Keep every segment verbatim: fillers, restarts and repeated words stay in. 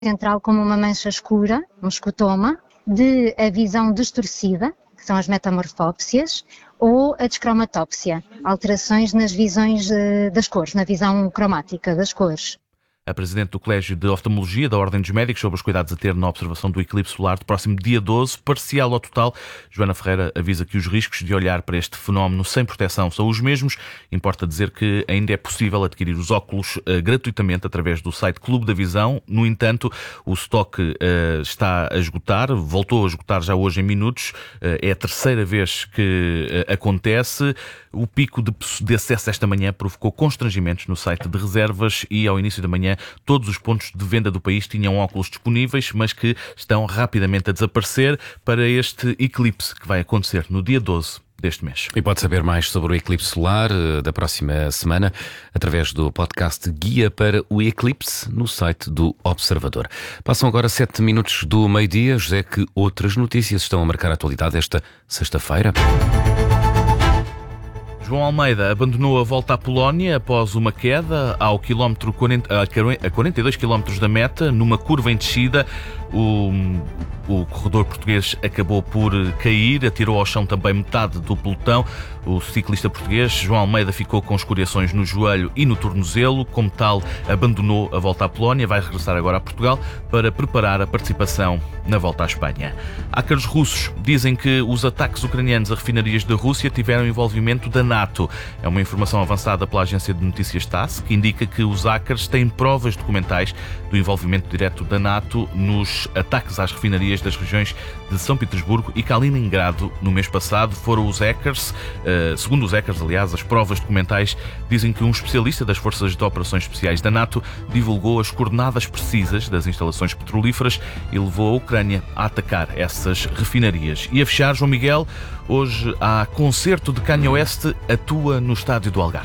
central como uma mancha escura, um escotoma, de a visão distorcida, que são as metamorfópsias, ou a descromatópsia, alterações nas visões das cores, na visão cromática das cores. A Presidente do Colégio de Oftalmologia da Ordem dos Médicos sobre os cuidados a ter na observação do eclipse solar do próximo dia doze, parcial ou total. Joana Ferreira avisa que os riscos de olhar para este fenómeno sem proteção são os mesmos. Importa dizer que ainda é possível adquirir os óculos uh, gratuitamente através do site Clube da Visão. No entanto, o estoque uh, está a esgotar, voltou a esgotar já hoje em minutos. Uh, é a terceira vez que uh, acontece. O pico de, de acesso esta manhã provocou constrangimentos no site de reservas e ao início da manhã todos os pontos de venda do país tinham óculos disponíveis, mas que estão rapidamente a desaparecer para este eclipse que vai acontecer no dia doze deste mês. E pode saber mais sobre o eclipse solar da próxima semana através do podcast Guia para o Eclipse no site do Observador. Passam agora sete minutos do meio-dia. José, que outras notícias estão a marcar a atualidade esta sexta-feira? João Almeida abandonou a volta à Polónia após uma queda ao quilómetro quarenta, a quarenta e dois quilómetros da meta, numa curva em descida. O, o corredor português acabou por cair, atirou ao chão também metade do pelotão. O ciclista português João Almeida ficou com escoriações no joelho e no tornozelo. Como tal, abandonou a volta à Polónia, vai regressar agora a Portugal para preparar a participação na volta à Espanha. Hackers russos dizem que os ataques ucranianos a refinarias da Rússia tiveram envolvimento da NATO. É uma informação avançada pela agência de notícias TASS, que indica que os hackers têm provas documentais do envolvimento direto da NATO nos ataques às refinarias das regiões de São Petersburgo e Kaliningrado no mês passado. Foram os hackers, uh, segundo os hackers, aliás, as provas documentais dizem que um especialista das Forças de Operações Especiais da NATO divulgou as coordenadas precisas das instalações petrolíferas e levou a Ucrânia a atacar essas refinarias. E a fechar, João Miguel, hoje há concerto de Kanye West, atua no estádio do Algarve.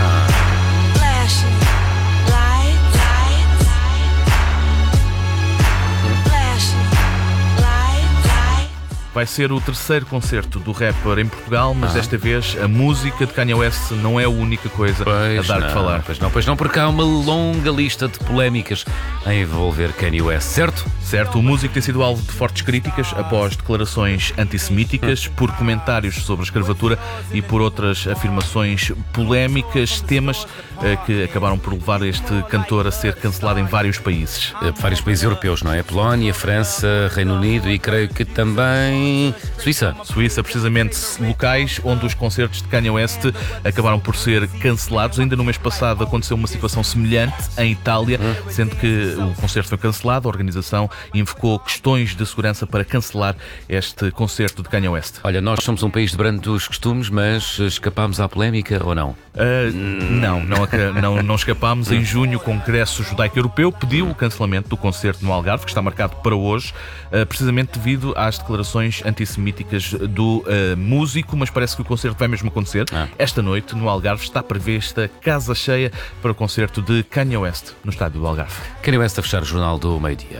Vai ser o terceiro concerto do rapper em Portugal, mas ah. desta vez a música de Kanye West não é a única coisa pois a dar não, de falar. Pois não, pois não, porque há uma longa lista de polémicas a envolver Kanye West, certo? Certo, o músico tem sido alvo de fortes críticas após declarações antissemíticas, hum. por comentários sobre a escravatura e por outras afirmações polémicas, temas eh, que acabaram por levar este cantor a ser cancelado em vários países. Eh, vários países europeus, não é? Polónia, França, Reino Unido e creio que também Suíça. Suíça, precisamente, locais onde os concertos de Kanye West acabaram por ser cancelados. Ainda no mês passado aconteceu uma situação semelhante em Itália, hum. sendo que o concerto foi cancelado. A organização invocou questões de segurança para cancelar este concerto de Kanye West. Olha, nós somos um país de brando dos costumes, mas escapámos à polémica ou não? Uh, não, não, não, não escapámos. Em junho, o Congresso Judaico Europeu pediu o cancelamento do concerto no Algarve, que está marcado para hoje, uh, precisamente devido às declarações antissemíticas do uh, músico, mas parece que o concerto vai mesmo acontecer. Ah. Esta noite, no Algarve, está prevista casa cheia para o concerto de Kanye West no estádio do Algarve. Kanye West a fechar o Jornal do Meio-Dia.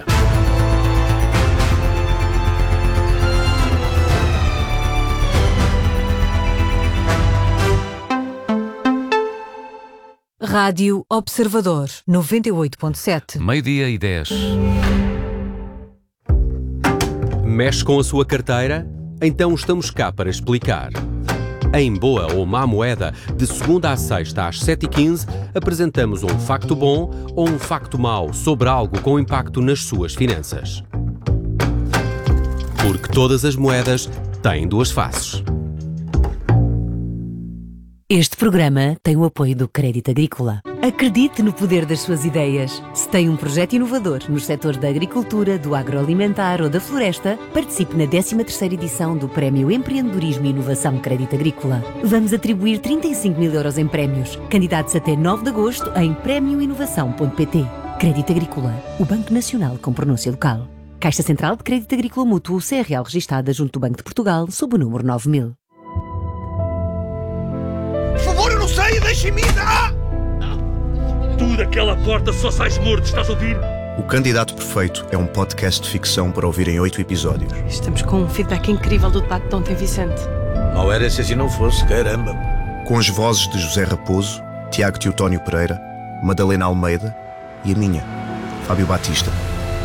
Rádio Observador, noventa e oito ponto sete. Meio-dia e dez. Mexe com a sua carteira? Então estamos cá para explicar. Em Boa ou Má Moeda, de segunda à sexta às sete e quinze, apresentamos um facto bom ou um facto mau sobre algo com impacto nas suas finanças. Porque todas as moedas têm duas faces. Este programa tem o apoio do Crédito Agrícola. Acredite no poder das suas ideias. Se tem um projeto inovador nos setores da agricultura, do agroalimentar ou da floresta, participe na décima terceira edição do Prémio Empreendedorismo e Inovação Crédito Agrícola. Vamos atribuir trinta e cinco mil euros em prémios. Candidatos até nove de agosto em prémio inovação ponto pt. Crédito Agrícola, o Banco Nacional com pronúncia local. Caixa Central de Crédito Agrícola Mútuo, C R L registada junto do Banco de Portugal, sob o número nove mil. Por favor, eu não sei, deixem-me ir! Ah! Tu daquela porta só sais morto, estás a ouvir? O Candidato Perfeito é um podcast de ficção para ouvir em oito episódios. Estamos com um feedback incrível do debate de ontem, Vicente. Não era se assim não fosse, caramba. Com as vozes de José Raposo, Tiago Teotónio Pereira, Madalena Almeida e a minha, Fábio Batista.